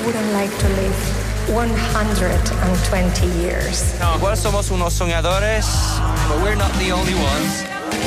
wouldn't like to live 120 years. No, igual somos unos soñadores, but we're not the only ones.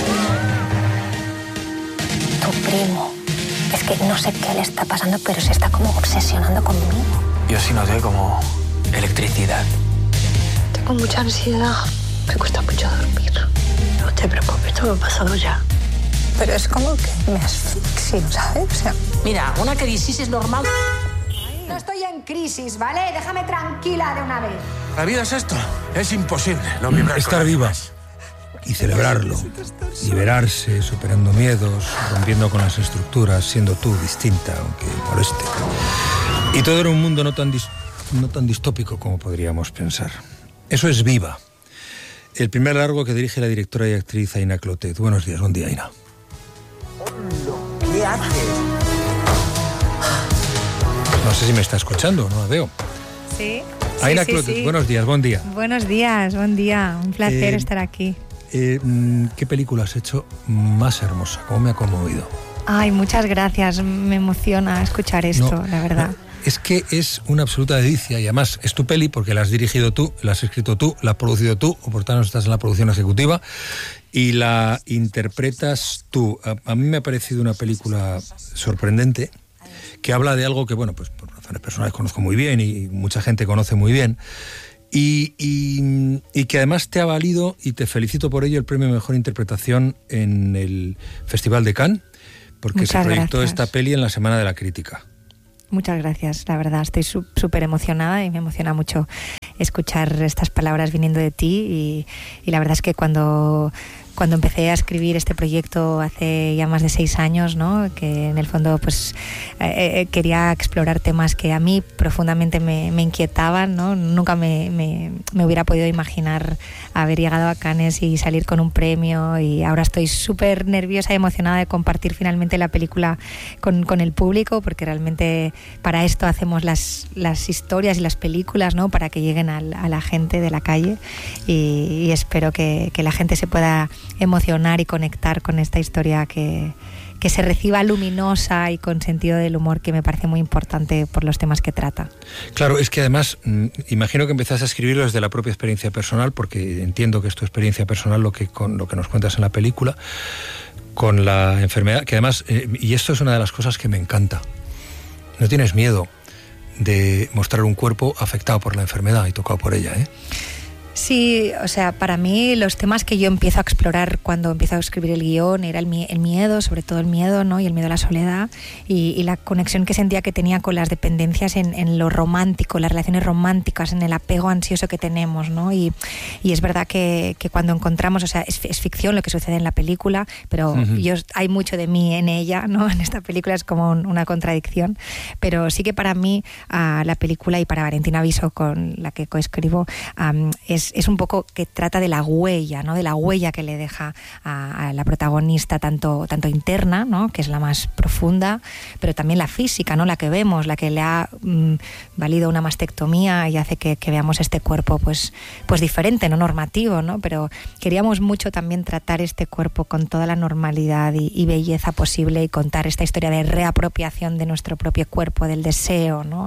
Tu primo, es que no sé qué le está pasando, pero se está como obsesionando conmigo. Yo sí noté como electricidad. Tengo mucha ansiedad, me cuesta mucho dormir. No te preocupes, todo ha pasado ya. Pero es como que me asfixio, ¿sabes? O sea, mira, una crisis es normal. No estoy en crisis, ¿vale? Déjame tranquila de una vez. La vida es esto. Es imposible no vibrar. Estar viva y celebrarlo. Liberarse, superando miedos, rompiendo con las estructuras, siendo tú distinta, aunque moleste. Y todo era un mundo no tan distópico como podríamos pensar. Eso es Viva. El primer largo que dirige la directora y actriz Aina Clotet. Buenos días, buen día, Aina. ¿Qué haces? No sé si me está escuchando, no la veo. Sí. Aina sí, Clotet, sí. buenos días, buen día. Buenos días, buen día. Un placer estar aquí. ¿Qué película has hecho más hermosa? ¿Cómo me ha conmovido? Ay, muchas gracias. Me emociona escuchar esto, la verdad. Es que es una absoluta delicia y además es tu peli porque la has dirigido tú, la has escrito tú, la has producido tú, o por tanto estás en la producción ejecutiva y la interpretas tú. A mí me ha parecido una película sorprendente que habla de algo que, bueno, pues por razones personales conozco muy bien y mucha gente conoce muy bien y que además te ha valido, y te felicito por ello, el premio Mejor Interpretación en el Festival de Cannes, porque Muchas se proyectó gracias. esta peli en la Semana de la Crítica. Muchas gracias, la verdad. Estoy súper emocionada y me emociona mucho escuchar estas palabras viniendo de ti y la verdad es que cuando empecé a escribir este proyecto hace ya más de 6 años, ¿no? Que en el fondo pues quería explorar temas que a mí profundamente me inquietaban, ¿no? Nunca me hubiera podido imaginar haber llegado a Cannes y salir con un premio, y ahora estoy súper nerviosa y emocionada de compartir finalmente la película con el público, porque realmente para esto hacemos las historias y las películas, ¿no? Para que lleguen a la gente de la calle, y espero que la gente se pueda emocionar y conectar con esta historia que se reciba luminosa y con sentido del humor, que me parece muy importante por los temas que trata. Claro, es que además imagino que empezaste a escribirlo desde la propia experiencia personal, porque entiendo que es tu experiencia personal lo que nos cuentas en la película, con la enfermedad, que además, y esto es una de las cosas que me encanta, no tienes miedo de mostrar un cuerpo afectado por la enfermedad y tocado por ella, ¿eh? Sí, o sea, para mí los temas que yo empiezo a explorar cuando empiezo a escribir el guión era el miedo, sobre todo el miedo, ¿no? Y el miedo a la soledad y la conexión que sentía que tenía con las dependencias en lo romántico, las relaciones románticas, en el apego ansioso que tenemos, ¿no? Y es verdad que cuando encontramos, o sea, es ficción lo que sucede en la película, pero hay mucho de mí en ella, ¿no? En esta película es como una contradicción, pero sí que para mí la película, y para Valentina Viso, con la que coescribo, es un poco que trata de la huella, ¿no? De la huella que le deja a la protagonista, tanto interna, ¿no? Que es la más profunda, pero también la física, ¿no? La que vemos, la que le ha valido una mastectomía y hace que veamos este cuerpo pues diferente, no normativo, ¿no? Pero queríamos mucho también tratar este cuerpo con toda la normalidad y belleza posible, y contar esta historia de reapropiación de nuestro propio cuerpo, del deseo, ¿no?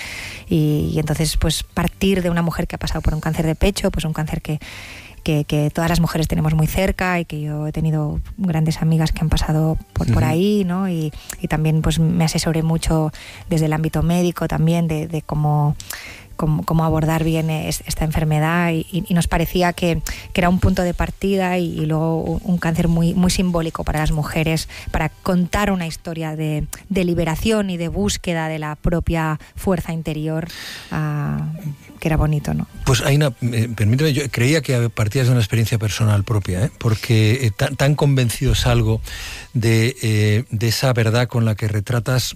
Y entonces pues partir de una mujer que ha pasado por un cáncer de pecho, pues un cáncer que todas las mujeres tenemos muy cerca, y que yo he tenido grandes amigas que han pasado por ahí, ¿no? Y también pues me asesoré mucho desde el ámbito médico también de cómo abordar bien esta enfermedad, y nos parecía que era un punto de partida y luego un cáncer muy, muy simbólico para las mujeres, para contar una historia de liberación y de búsqueda de la propia fuerza interior, que era bonito, ¿no? Pues Aina, permíteme, yo creía que partías de una experiencia personal propia, ¿eh? Porque tan convencido salgo de esa verdad con la que retratas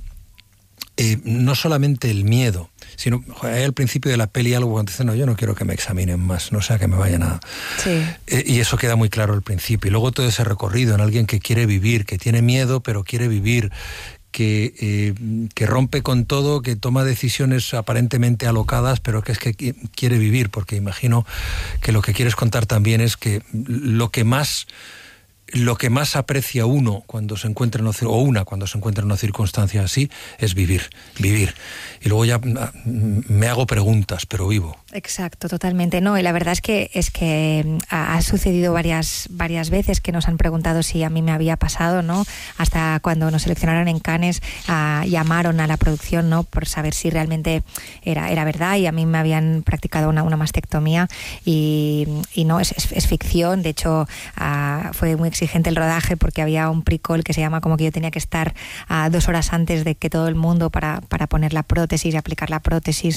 no solamente el miedo, sino al principio de la peli algo cuando dicen, no, yo no quiero que me examinen más, no sea que me vayan a... Sí. Y eso queda muy claro al principio. Y luego todo ese recorrido en alguien que quiere vivir, que tiene miedo pero quiere vivir, que rompe con todo, que toma decisiones aparentemente alocadas, pero que es que quiere vivir, porque imagino que lo que quieres contar también es que lo que más lo que más aprecia uno cuando se encuentra cuando se encuentra en una circunstancia así es vivir. Y luego ya me hago preguntas, pero vivo. Exacto, totalmente. No, y la verdad es que ha sucedido varias veces que nos han preguntado si a mí me había pasado, ¿no? Hasta cuando nos seleccionaron en Cannes, llamaron a la producción, ¿no? Por saber si realmente era verdad, y a mí me habían practicado una mastectomía y no, es ficción. De hecho, fue muy exigente el rodaje porque había un pre-call que se llama como que yo tenía que estar 2 horas antes de que todo el mundo para poner la prótesis y aplicar la prótesis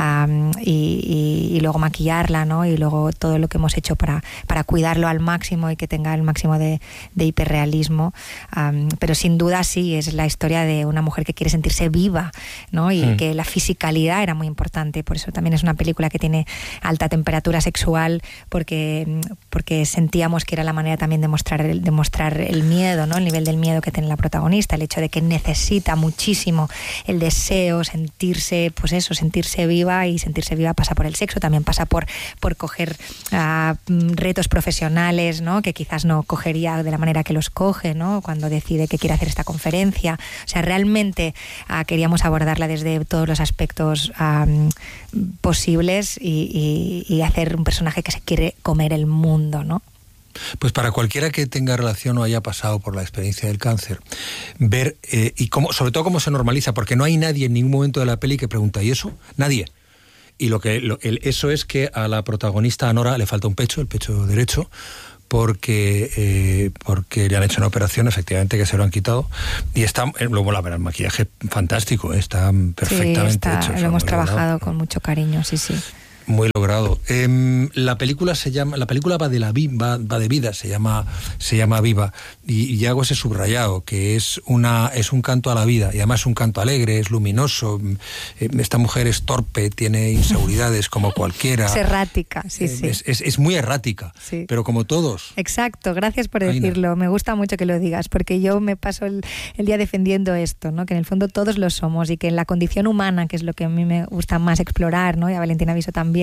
y luego maquillarla, ¿no? Y luego todo lo que hemos hecho para cuidarlo al máximo y que tenga el máximo de hiperrealismo. Pero sin duda sí, es la historia de una mujer que quiere sentirse viva, ¿no? Y que la fisicalidad era muy importante. Por eso también es una película que tiene alta temperatura sexual, porque sentíamos que era la manera también de mostrar el miedo, ¿no? El nivel del miedo que tiene la protagonista, el hecho de que necesita muchísimo el deseo, sentirse viva, y sentirse viva pasa por el sexo, también pasa por coger retos profesionales, ¿no? Que quizás no cogería de la manera que los coge, ¿no? Cuando decide que quiere hacer esta conferencia. O sea, realmente queríamos abordarla desde todos los aspectos posibles y hacer un personaje que se quiere comer el mundo, ¿no? Pues para cualquiera que tenga relación o haya pasado por la experiencia del cáncer, ver sobre todo cómo se normaliza, porque no hay nadie en ningún momento de la peli que pregunta, ¿y eso? Nadie. Y eso es que a la protagonista, a Nora, le falta un pecho, el pecho derecho, porque le han hecho una operación, efectivamente, que se lo han quitado, y está, luego la verdad, el maquillaje fantástico, está perfectamente hecho. Lo hemos trabajado con mucho cariño, sí. Muy logrado. La película va de vida, se llama Viva, y hago ese subrayado, que es un canto a la vida, y además es un canto alegre, es luminoso. Esta mujer es torpe, tiene inseguridades como cualquiera. Es errática, sí. Es muy errática, sí. Pero como todos. Exacto, gracias por decirlo. Me gusta mucho que lo digas, porque yo me paso el día defendiendo esto, ¿no? Que en el fondo todos lo somos, y que en la condición humana, que es lo que a mí me gusta más explorar, ¿no? Y a Valentina Viso también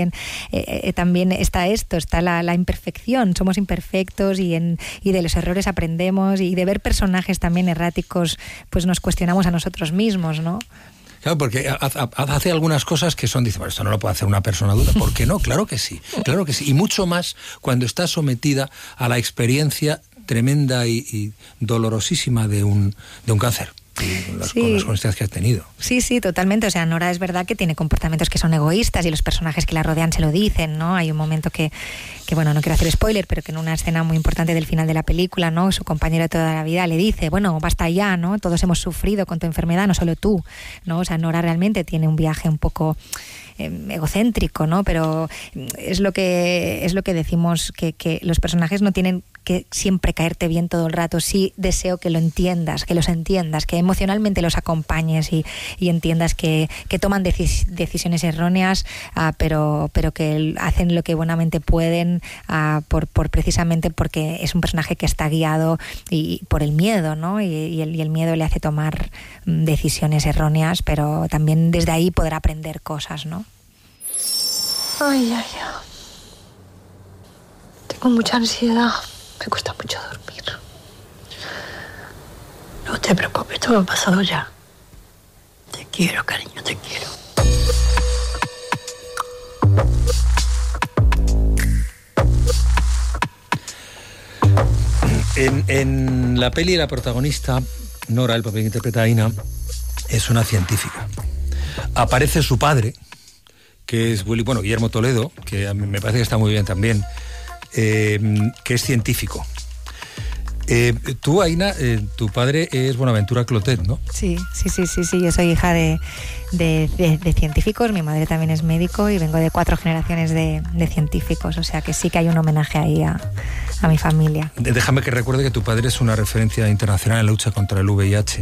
está la imperfección. Somos imperfectos y de los errores aprendemos, y de ver personajes también erráticos pues nos cuestionamos a nosotros mismos, ¿no? Claro, porque hace algunas cosas que dicen, bueno, esto no lo puede hacer una persona adulta. ¿Por qué no? Claro que sí. Y mucho más cuando está sometida a la experiencia tremenda y dolorosísima de un cáncer. Con las consecuencias que has tenido. Sí, totalmente. O sea, Nora es verdad que tiene comportamientos que son egoístas, y los personajes que la rodean se lo dicen, ¿no? Hay un momento que bueno, no quiero hacer spoiler, pero que en una escena muy importante del final de la película, ¿no? Su compañero de toda la vida le dice, bueno, basta ya, ¿no? Todos hemos sufrido con tu enfermedad, no solo tú, ¿no? O sea, Nora realmente tiene un viaje un poco egocéntrico, ¿no? Pero es lo que decimos, que los personajes no tienen que siempre caerte bien todo el rato. Sí deseo que los entiendas, que emocionalmente los acompañes y entiendas que toman decisiones erróneas, pero que hacen lo que buenamente pueden, precisamente porque es un personaje que está guiado y por el miedo, ¿no? Y el miedo le hace tomar decisiones erróneas, pero también desde ahí poder aprender cosas, ¿no? Ay. Tengo mucha ansiedad. Me cuesta mucho dormir. No te preocupes, todo ha pasado ya. Te quiero, cariño, te quiero. En la peli, la protagonista, Nora, el papel que interpreta a Ina, es una científica. Aparece su padre, que es Guillermo Toledo, que a mí me parece que está muy bien también, que es científico. Tú, Aina, tu padre es Bonaventura Clotet, ¿no? Sí, yo soy hija de científicos, mi madre también es médico y vengo de 4 generaciones de científicos, o sea que sí que hay un homenaje ahí a mi familia. Déjame que recuerde que tu padre es una referencia internacional en la lucha contra el VIH.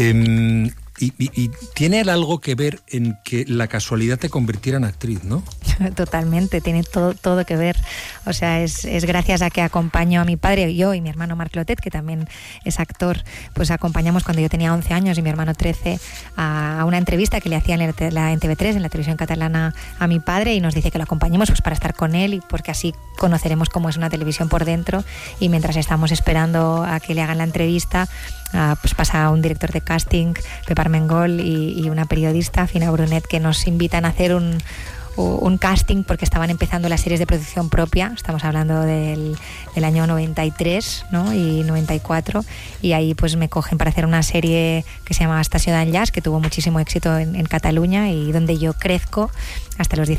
Y tiene algo que ver en que la casualidad te convirtiera en actriz, ¿no? totalmente, tiene todo que ver. O sea, es gracias a que acompaño a mi padre, yo y mi hermano Marc Clotet, que también es actor, pues acompañamos cuando yo tenía 11 años y mi hermano 13 a una entrevista que le hacían en TV3, en la televisión catalana, a mi padre, y nos dice que lo acompañemos pues para estar con él y porque así conoceremos cómo es una televisión por dentro. Y mientras estamos esperando a que le hagan la entrevista, pues pasa un director de casting, Pep Armengol, y una periodista, Fina Brunet, que nos invitan a hacer un casting porque estaban empezando las series de producción propia. Estamos hablando del año 93, ¿no? Y 94, y ahí pues me cogen para hacer una serie que se llama Estació d'Enllaç, que tuvo muchísimo éxito en Cataluña y donde yo crezco hasta los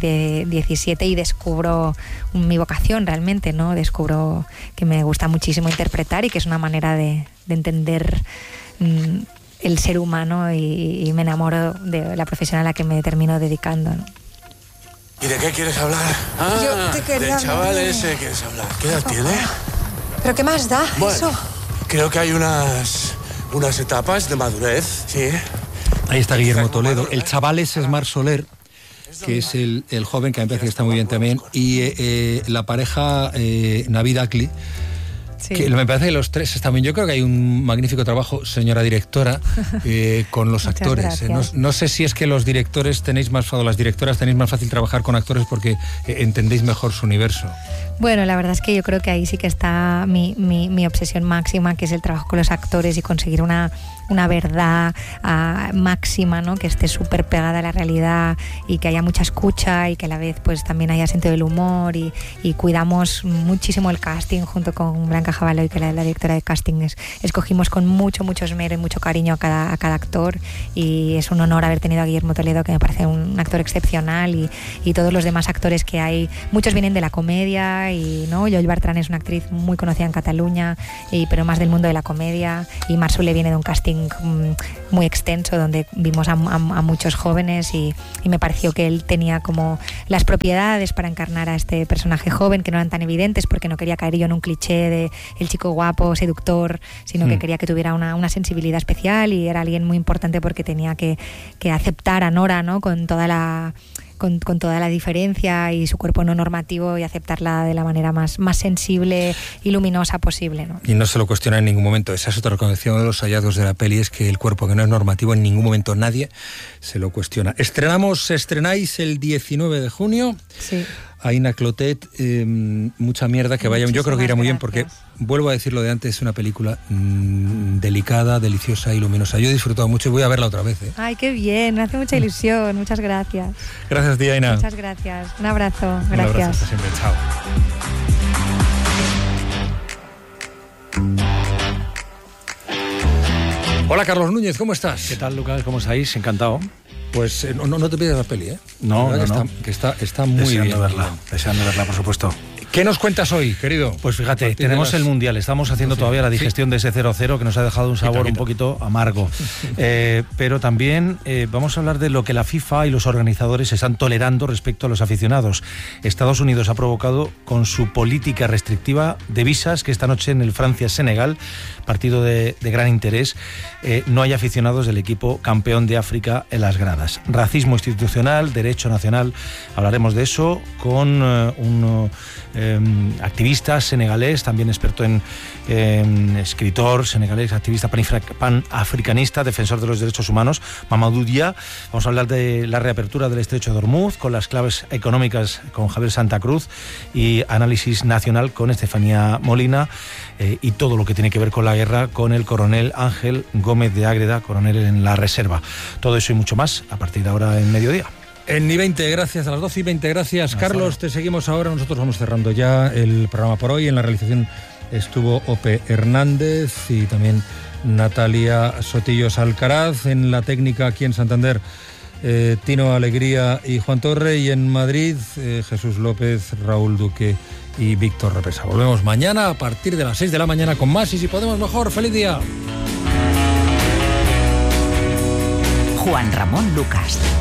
17 y descubro mi vocación realmente, ¿no? Descubro que me gusta muchísimo interpretar y que es una manera de entender el ser humano, y me enamoro de la profesión a la que me termino dedicando, ¿no? ¿Y de qué quieres hablar? Yo te quería del chaval hablar. ese quieres hablar. ¿Qué edad tiene? ¿Pero qué más da Bueno, eso? creo que hay unas etapas de madurez, sí. Ahí está Guillermo Toledo. El chaval ese es Marc Soler, que es el joven, que me parece que está muy bien también, y la pareja Navid Akli, Sí. que me parece que los tres están bien. Yo creo que hay un magnífico trabajo, señora directora, con los Muchas actores. No sé si es que los directores las directoras tenéis más fácil trabajar con actores porque entendéis mejor su universo. Bueno, la verdad es que yo creo que ahí sí que está mi obsesión máxima, que es el trabajo con los actores y conseguir una verdad máxima, ¿no? Que esté súper pegada a la realidad y que haya mucha escucha y que a la vez pues también haya sentido del humor, y cuidamos muchísimo el casting junto con Blanca Javaloy, que es la directora de castings. Escogimos con mucho esmero y mucho cariño a cada actor, y es un honor haber tenido a Guillermo Toledo, que me parece un actor excepcional, y todos los demás actores que hay. Muchos vienen de la comedia, y ¿no? Joel Bartran es una actriz muy conocida en Cataluña, pero más del mundo de la comedia, y Marc Soler viene de un casting muy extenso donde vimos a muchos jóvenes, y me pareció que él tenía como las propiedades para encarnar a este personaje joven, que no eran tan evidentes porque no quería caer yo en un cliché de el chico guapo, seductor, sino que quería que tuviera una sensibilidad especial, y era alguien muy importante porque tenía que aceptar a Nora, ¿no? con toda la diferencia y su cuerpo no normativo, y aceptarla de la manera más sensible y luminosa posible, ¿no? Y no se lo cuestiona en ningún momento. Esa es otra recomendación de los hallazgos de la peli, es que el cuerpo que no es normativo, en ningún momento nadie se lo cuestiona. Estrenáis el 19 de junio. Sí. Aina Clotet, mucha mierda, que vaya. Yo creo que irá muy bien porque, Gracias. vuelvo a decir lo de antes, es una película delicada, deliciosa y luminosa. Yo he disfrutado mucho y voy a verla otra vez. Ay, qué bien, me hace mucha ilusión. Muchas gracias. Gracias, tía Aina. Muchas gracias. Un abrazo. Un abrazo, Gracias. hasta siempre. Chao. Hola, Carlos Núñez, ¿cómo estás? ¿Qué tal, Lucas? ¿Cómo estáis? Encantado. Pues no te pides la peli, ¿eh? No, La verdad no. que está muy Deseando bien. deseando verla, por supuesto. ¿Qué nos cuentas hoy, querido? Pues fíjate, A partir de tenemos las- el Mundial, estamos haciendo todavía la digestión de ese 0-0 que nos ha dejado un sabor un poquito amargo. Pero también vamos a hablar de lo que la FIFA y los organizadores están tolerando respecto a los aficionados. Estados Unidos ha provocado con su política restrictiva de visas que esta noche en el Francia-Senegal, partido de gran interés, no hay aficionados del equipo campeón de África en las gradas. Racismo institucional, derecho nacional, hablaremos de eso con un activista senegalés, también experto en escritor senegalés, activista panafricanista, defensor de los derechos humanos, Mamadou Dia. Vamos a hablar de la reapertura del Estrecho de Hormuz, con las claves económicas con Javier Santa Cruz, y análisis nacional con Estefanía Molina, y todo lo que tiene que ver con la guerra con el coronel Ángel Gómez de Ágreda, coronel en la reserva. Todo eso y mucho más a partir de ahora en mediodía. En I20, gracias, a las 12:20, gracias. Carlos, te seguimos ahora. Nosotros vamos cerrando ya el programa por hoy. En la realización estuvo Ope Hernández y también Natalia Sotillos Alcaraz. En la técnica aquí en Santander, Tino Alegría y Juan Torre. Y en Madrid, Jesús López, Raúl Duque y Víctor Represa. Volvemos mañana a partir de las 6 de la mañana con más, y si podemos mejor. ¡Feliz día! Juan Ramón Lucas.